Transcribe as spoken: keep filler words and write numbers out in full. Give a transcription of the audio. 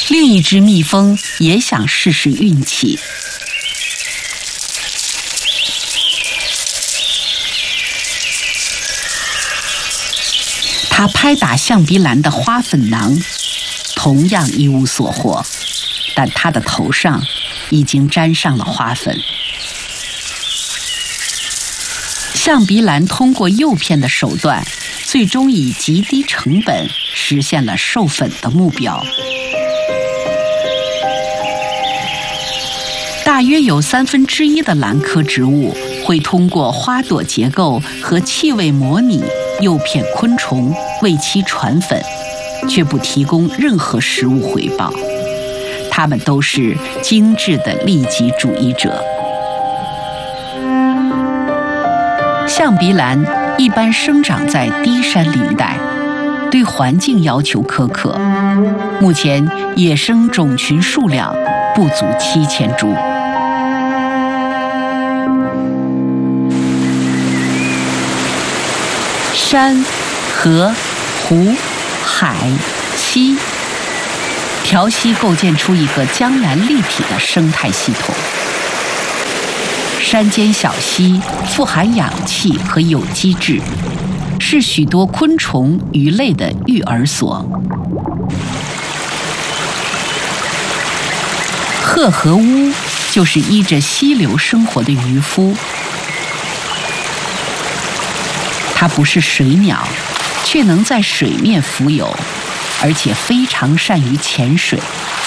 另一只蜜蜂也想试试运气。它拍打象鼻兰的花粉囊，同样一无所获，但它的头上已经沾上了花粉。象鼻兰通过诱骗的手段，最终以极低成本实现了授粉的目标。大约有三分之一的兰科植物会通过花朵结构和气味模拟诱骗昆虫为其传粉，却不提供任何食物回报。它们都是精致的利己主义者。象鼻兰一般生长在低山林带，对环境要求苛刻。目前野生种群数量不足七千株。山、河、湖、海、溪，条溪构建出一个江南立体的生态系统。山间小溪富含氧气和有机质，是许多昆虫、鱼类的育儿所。鹤和乌就是依着溪流生活的渔夫。它不是水鸟，却能在水面浮游，而且非常善于潜水。